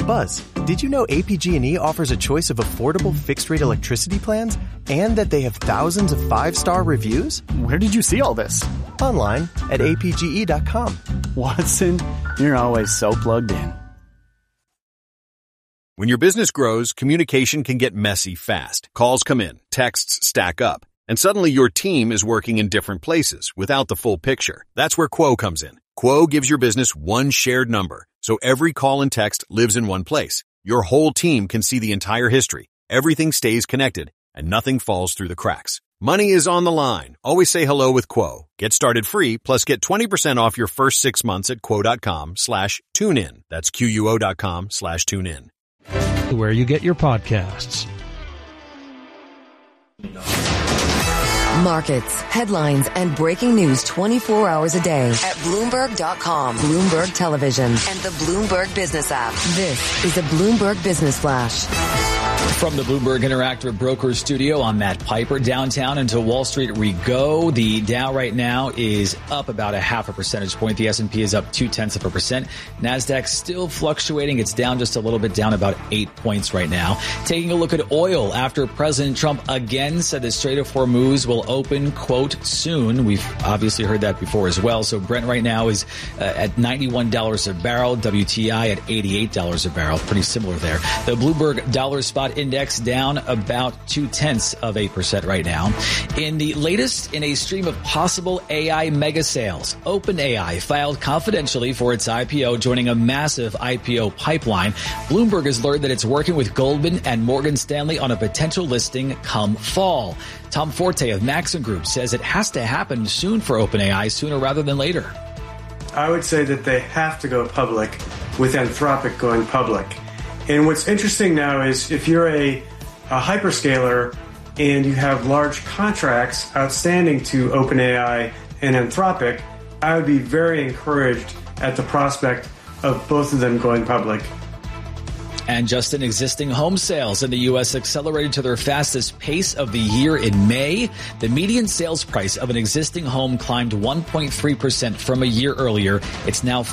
Buzz, did you know APG&E offers a choice of affordable fixed-rate electricity plans and that they have thousands of 5-star reviews? Where did you see all this? Online at apge.com. Watson, you're always so plugged in. When your business grows, communication can get messy fast. Calls come in, texts stack up, and suddenly your team is working in different places without the full picture. That's where Quo comes in. Quo gives your business one shared number, so every call and text lives in one place. Your whole team can see the entire history. Everything stays connected, and nothing falls through the cracks. Money is on the line. Always say hello with Quo. Get started free, plus get 20% off your first 6 months at quo.com/tunein. That's quo.com/tunein. Where you get your podcasts. Markets, headlines, and breaking news 24 hours a day at Bloomberg.com, Bloomberg Television, and the Bloomberg Business app. This is the Bloomberg Business Flash. From the Bloomberg Interactive Brokers Studio, I'm Matt Piper. Downtown into Wall Street we go. The Dow right now is up about 0.5 percentage point. The S&P is up 0.2%. NASDAQ still fluctuating. It's down just a little bit, down about 8 points right now. Taking a look at oil after President Trump again said the Strait of Hormuz will open, quote, soon. We've obviously heard that before as well. So Brent right now is at $91 a barrel. WTI at $88 a barrel. Pretty similar there. The Bloomberg Dollar Spot Index down about 0.2% right now. In the latest in a stream of possible AI mega sales, OpenAI filed confidentially for its IPO, joining a massive IPO pipeline. Bloomberg has learned that it's working with Goldman and Morgan Stanley on a potential listing come fall. Tom Forte of Maxim Group says it has to happen soon for OpenAI, sooner rather than later. I would say that they have to go public, with Anthropic going public. And what's interesting now is if you're a hyperscaler and you have large contracts outstanding to OpenAI and Anthropic, I would be very encouraged at the prospect of both of them going public. And just in existing home sales in the U.S. accelerated to their fastest pace of the year in May. The median sales price of an existing home climbed 1.3% from a year earlier. It's now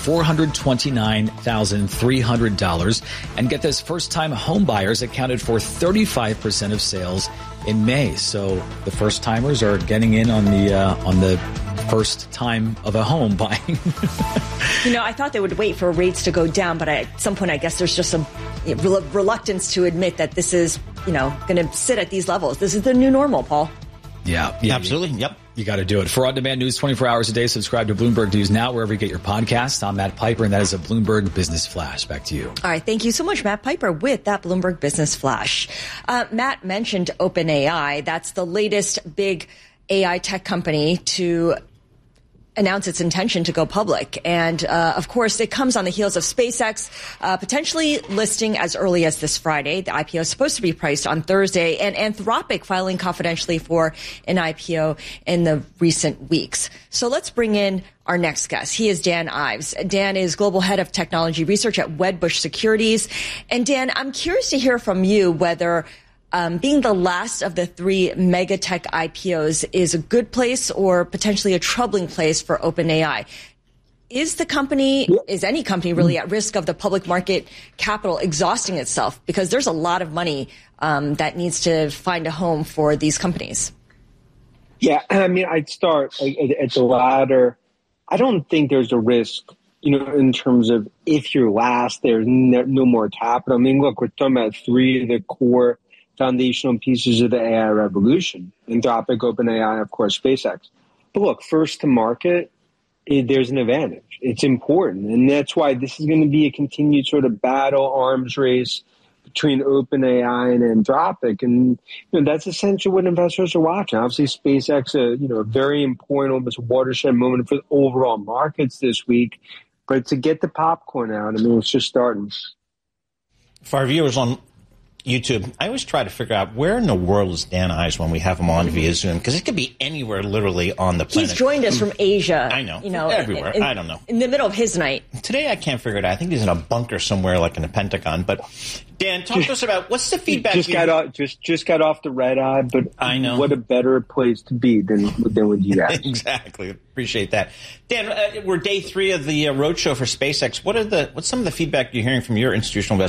$429,300. And get this, first-time home buyers accounted for 35% of sales in May. So the first-timers are getting in on the first time of a home buying. I thought they would wait for rates to go down, but at some point, I guess there's just some reluctance to admit that this is, going to sit at these levels. This is the new normal, Paul. Yeah, absolutely. Yep. You got to do it. For on-demand news 24 hours a day, subscribe to Bloomberg News Now, wherever you get your podcasts. I'm Matt Piper, and that is a Bloomberg Business Flash. Back to you. All right. Thank you so much, Matt Piper, with that Bloomberg Business Flash. Matt mentioned OpenAI. That's the latest big AI tech company to announce its intention to go public. And, of course, it comes on the heels of SpaceX potentially listing as early as this Friday. The IPO is supposed to be priced on Thursday, and Anthropic filing confidentially for an IPO in the recent weeks. So let's bring in our next guest. He is Dan Ives. Dan is Global Head of Technology Research at Wedbush Securities. And Dan, I'm curious to hear from you whether being the last of the three mega tech IPOs is a good place or potentially a troubling place for OpenAI. Is any company really at risk of the public market capital exhausting itself? Because there's a lot of money that needs to find a home for these companies. Yeah, I'd start at the latter. I don't think there's a risk, in terms of if you're last, there's no more capital. Look, we're talking about three of the core foundational pieces of the AI revolution: Anthropic, OpenAI, of course, SpaceX. But look, first to market, there's an advantage. It's important. And that's why this is going to be a continued sort of battle, arms race between OpenAI and Anthropic. And that's essentially what investors are watching. Obviously, SpaceX, a very important, almost watershed moment for the overall markets this week. But to get the popcorn out, it's just starting. For our viewers on YouTube, I always try to figure out where in the world is Dan Ives when we have him on via Zoom, because it could be anywhere literally on the planet. He's joined us from Asia. I know. Everywhere. I don't know. In the middle of his night. Today I can't figure it out. I think he's in a bunker somewhere like in the Pentagon. But Dan, talk to us about what's the feedback. Just got off the red eye, but I know. What a better place to be than with you guys. Exactly. Appreciate that. Dan, we're day 3 of the roadshow for SpaceX. What's some of the feedback you're hearing from your institutional investors?